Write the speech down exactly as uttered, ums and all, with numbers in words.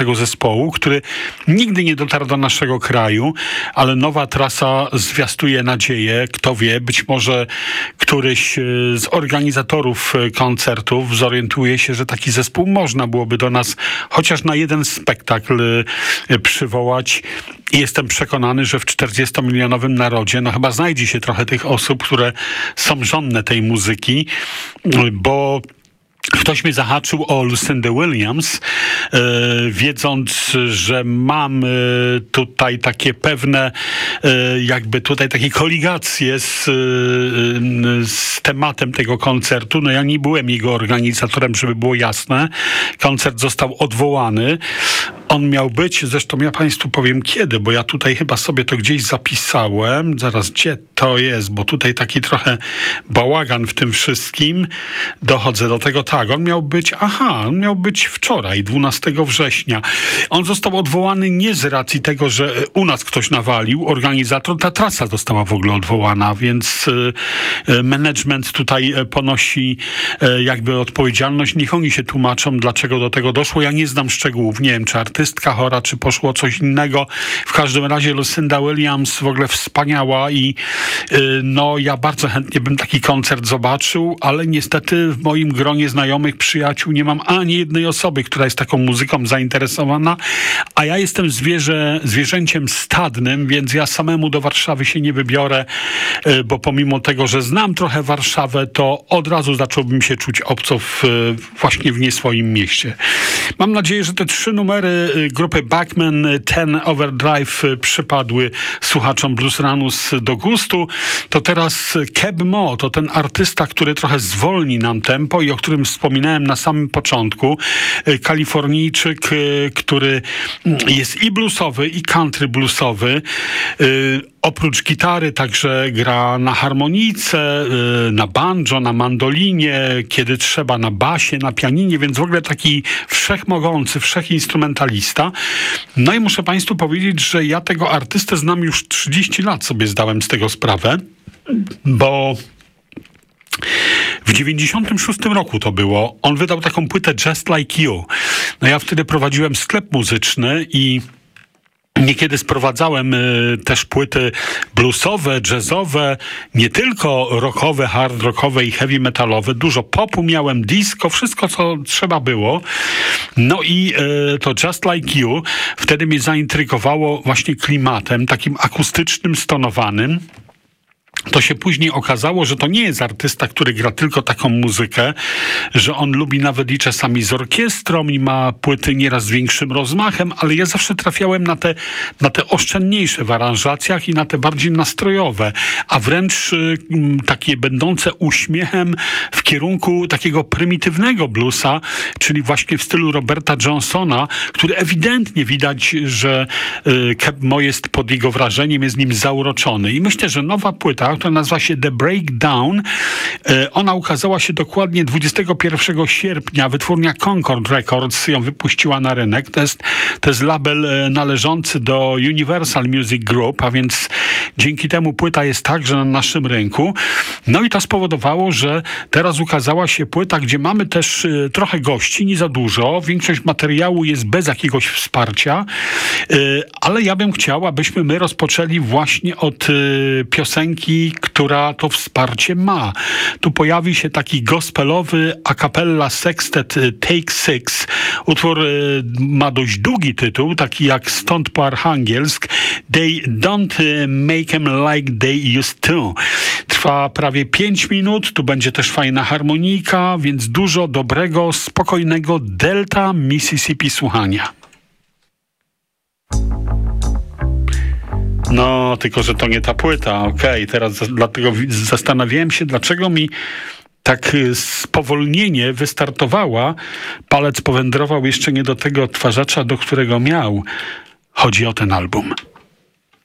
tego zespołu, który nigdy nie dotarł do naszego kraju, ale nowa trasa zwiastuje nadzieję. Kto wie, być może któryś z organizatorów koncertów zorientuje się, że taki zespół można byłoby do nas chociaż na jeden spektakl przywołać. I jestem przekonany, że w czterdziestomilionowym narodzie no chyba znajdzie się trochę tych osób, które są żonne tej muzyki, bo ktoś mnie zahaczył o Lucindę Williams, e, wiedząc, że mam e, tutaj takie pewne, e, jakby tutaj takie koligacje z, e, z tematem tego koncertu. No ja nie byłem jego organizatorem, żeby było jasne. Koncert został odwołany. On miał być, zresztą ja państwu powiem kiedy, bo ja tutaj chyba sobie to gdzieś zapisałem. Zaraz, gdzie to jest, bo tutaj taki trochę bałagan w tym wszystkim. Dochodzę do tego, tak, on miał być, aha, on miał być wczoraj, dwunastego września. On został odwołany nie z racji tego, że u nas ktoś nawalił, organizator, ta trasa została w ogóle odwołana, więc y, management tutaj ponosi y, jakby odpowiedzialność. Niech oni się tłumaczą, dlaczego do tego doszło. Ja nie znam szczegółów, nie wiem, czy artystka chora, czy poszło coś innego. W każdym razie Lucinda Williams w ogóle wspaniała i y, no ja bardzo chętnie bym taki koncert zobaczył, ale niestety w moim gronie znajomych, przyjaciół nie mam ani jednej osoby, która jest taką muzyką zainteresowana, a ja jestem zwierzę, zwierzęciem stadnym, więc ja samemu do Warszawy się nie wybiorę, bo pomimo tego, że znam trochę Warszawę, to od razu zacząłbym się czuć obco w, właśnie w nie swoim mieście. Mam nadzieję, że te trzy numery grupy Bachman, Ten Overdrive przypadły słuchaczom Blues Ranus do gustu. To teraz Keb Mo, to ten artysta, który trochę zwolni nam tempo i o którym wspominałem na samym początku. Kalifornijczyk, który jest i bluesowy, i country bluesowy. Oprócz gitary także gra na harmonijce, na banjo, na mandolinie, kiedy trzeba na basie, na pianinie, więc w ogóle taki wszechmogący, wszechinstrumentalista. No i muszę państwu powiedzieć, że ja tego artystę znam już trzydzieści lat, sobie zdałem z tego sprawę, bo w dziewięćdziesiątym szóstym roku to było. On wydał taką płytę Just Like You. No ja wtedy prowadziłem sklep muzyczny i niekiedy sprowadzałem y, też płyty bluesowe, jazzowe, nie tylko rockowe, hard rockowe i heavy metalowe. Dużo popu miałem, disco, wszystko co trzeba było. No i y, to Just Like You wtedy mnie zaintrygowało właśnie klimatem, takim akustycznym, stonowanym. To się później okazało, że to nie jest artysta, który gra tylko taką muzykę, że on lubi nawet i czasami z orkiestrą i ma płyty nieraz z większym rozmachem, ale ja zawsze trafiałem na te, na te oszczędniejsze w aranżacjach i na te bardziej nastrojowe, a wręcz y, takie będące uśmiechem w kierunku takiego prymitywnego bluesa, czyli właśnie w stylu Roberta Johnsona, który ewidentnie widać, że y, Keb Mo jest pod jego wrażeniem, jest nim zauroczony. I myślę, że nowa płyta, która nazywa się The Breakdown. Ona ukazała się dokładnie dwudziestego pierwszego sierpnia. Wytwórnia Concord Records ją wypuściła na rynek. To jest, to jest label należący do Universal Music Group, a więc dzięki temu płyta jest także na naszym rynku. No i to spowodowało, że teraz ukazała się płyta, gdzie mamy też trochę gości, nie za dużo. Większość materiału jest bez jakiegoś wsparcia, ale ja bym chciał, abyśmy my rozpoczęli właśnie od piosenki, która to wsparcie ma. Tu pojawi się taki gospelowy a cappella sextet Take Six. Utwór y, ma dość długi tytuł, taki jak Stąd po archangielsk. They don't make em like they used to. Trwa prawie pięć minut. Tu będzie też fajna harmonika, więc dużo dobrego, spokojnego Delta Mississippi słuchania. No, tylko że to nie ta płyta. Okej, okay, teraz za, dlatego zastanawiałem się, dlaczego mi tak spowolnienie wystartowała. Palec powędrował jeszcze nie do tego odtwarzacza, do którego miał. Chodzi o ten album.